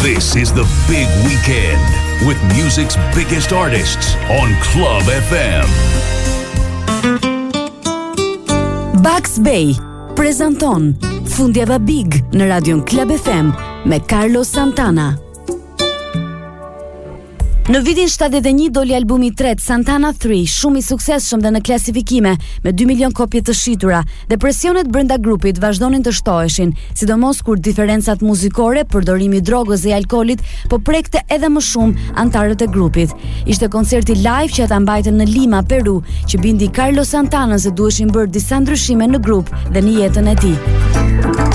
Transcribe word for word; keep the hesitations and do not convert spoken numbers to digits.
This is the big weekend with music's biggest artists on Club F M. Bugs Bay prezanton Fundjava Big në radion Club F M me Carlos Santana. Në vitin shtatëdhjetë e një doli albumi i tretë Santana tre, shumë i suksesshëm dhe në klasifikime me dy milion kopje të shitura, dhe presionet brenda grupit vazhdonin të shtoheshin, sidomos kur diferencat muzikore, përdorimi i drogës dhe i alkoolit po prekte edhe më shumë anëtarët e grupit. Ishte koncerti live që ata mbajtën në Lima, Peru, që bindi Carlos Santanën se duheshin bërë disa ndryshime në grup dhe në jetën e tij.